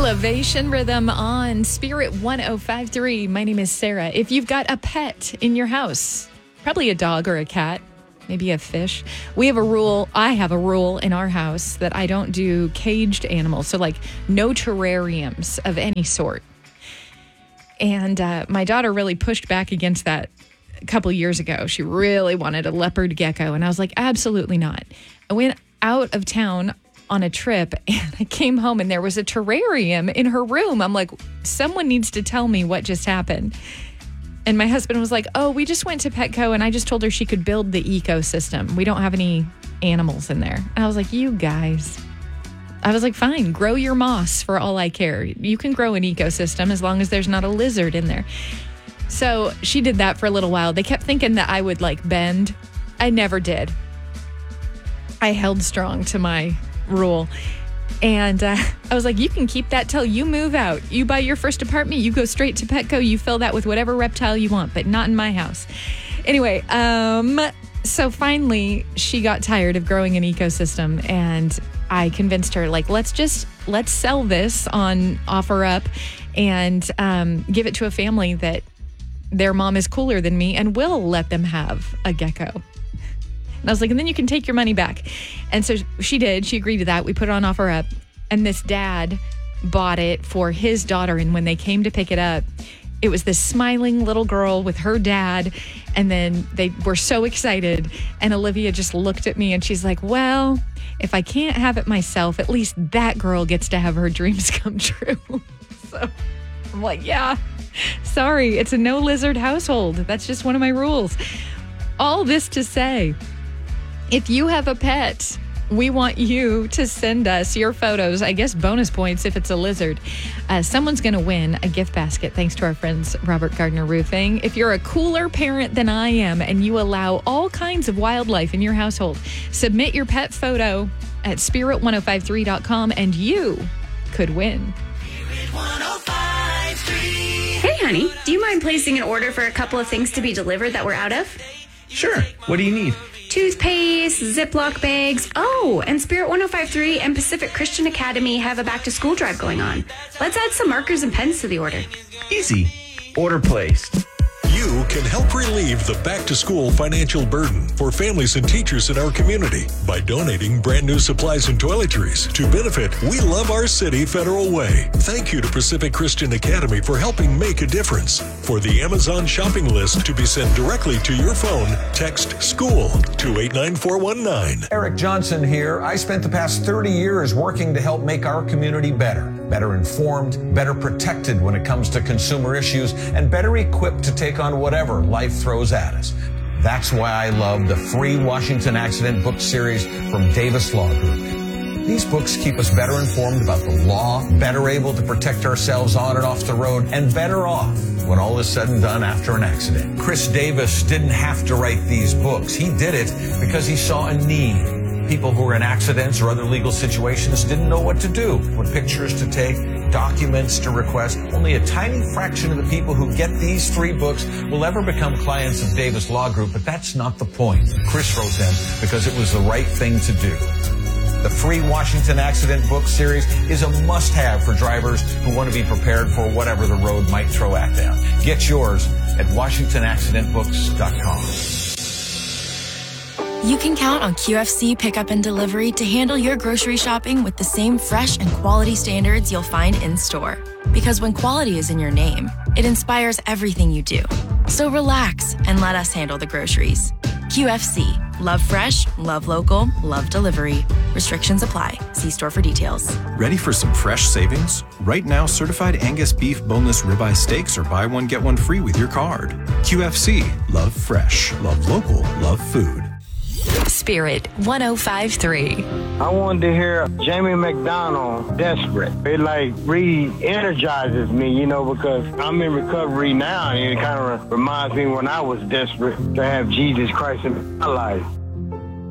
Elevation Rhythm on Spirit 105.3. My name is Sarah. If you've got a pet in your house, probably a dog or a cat, maybe a fish, we have a rule. I have a rule in our house that I don't do caged animals. So like no terrariums of any sort. And my daughter really pushed back against that a couple of years ago. She really wanted a leopard gecko. And I was like, absolutely not. I went out of town on a trip and I came home and there was a terrarium in her room. I'm like, someone needs to tell me what just happened. And my husband was like, oh, we just went to Petco and I just told her she could build the ecosystem. We don't have any animals in there. And I was like, you guys. I was like, fine, grow your moss for all I care. You can grow an ecosystem as long as there's not a lizard in there. So she did that for a little while. They kept thinking that I would like bend. I never did. I held strong to my rule. And I was like, you can keep that till you move out. You buy your first apartment, you go straight to Petco, you fill that with whatever reptile you want, but not in my house. Anyway, so finally she got tired of growing an ecosystem and I convinced her, like, let's sell this on OfferUp and give it to a family that their mom is cooler than me and will let them have a gecko. And I was like, and then you can take your money back. And so she did. She agreed to that. We put it on OfferUp. And this dad bought it for his daughter. And when they came to pick it up, it was this smiling little girl with her dad. And then they were so excited. And Olivia just looked at me and she's like, well, if I can't have it myself, at least that girl gets to have her dreams come true. So I'm like, yeah, sorry. It's a no lizard household. That's just one of my rules. All this to say, if you have a pet, we want you to send us your photos. I guess bonus points if it's a lizard. Someone's going to win a gift basket thanks to our friends Robert Gardner Roofing. If you're a cooler parent than I am and you allow all kinds of wildlife in your household, submit your pet photo at spirit1053.com and you could win. Hey, honey, do you mind placing an order for a couple of things to be delivered that we're out of? Sure. What do you need? Toothpaste, Ziploc bags. Oh, and Spirit 105.3 and Pacific Christian Academy have a back-to-school drive going on. Let's add some markers and pens to the order. Easy. Order placed. You can help relieve the back-to-school financial burden for families and teachers in our community by donating brand new supplies and toiletries to benefit We Love Our City Federal Way. Thank you to Pacific Christian Academy for helping make a difference. For the Amazon shopping list to be sent directly to your phone, text SCHOOL to 89419. Eric Johnson here. I spent the past 30 years working to help make our community better informed, better protected when it comes to consumer issues, and better equipped to take on whatever life throws at us. That's why I love the free Washington Accident book series from Davis Law Group. These books keep us better informed about the law, better able to protect ourselves on and off the road, and better off when all is said and done after an accident. Chris Davis didn't have to write these books. He did it because he saw a need. People who were in accidents or other legal situations didn't know what to do, what pictures to take, documents to request. Only a tiny fraction of the people who get these free books will ever become clients of Davis Law Group, but that's not the point. Chris wrote them because it was the right thing to do. The free Washington Accident book series is a must-have for drivers who want to be prepared for whatever the road might throw at them. Get yours at WashingtonAccidentBooks.com. You can count on QFC Pickup and Delivery to handle your grocery shopping with the same fresh and quality standards you'll find in store. Because when quality is in your name, it inspires everything you do. So relax and let us handle the groceries. QFC. Love fresh, love local, love delivery. Restrictions apply. See store for details. Ready for some fresh savings? Right now, certified Angus beef boneless ribeye steaks are buy one, get one free with your card. QFC. Love fresh, love local, love food. Spirit 105.3. I wanted to hear Jamie McDonald, Desperate. It like re-energizes me, because I'm in recovery now and it kind of reminds me when I was desperate to have Jesus Christ in my life.